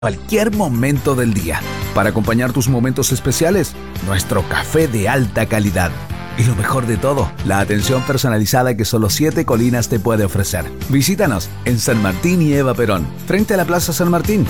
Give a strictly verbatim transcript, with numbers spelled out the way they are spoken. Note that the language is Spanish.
cualquier momento del día. Para acompañar tus momentos especiales, nuestro café de alta calidad. Y lo mejor de todo, la atención personalizada que solo Siete Colinas te puede ofrecer. Visítanos en San Martín y Eva Perón, frente a la Plaza San Martín.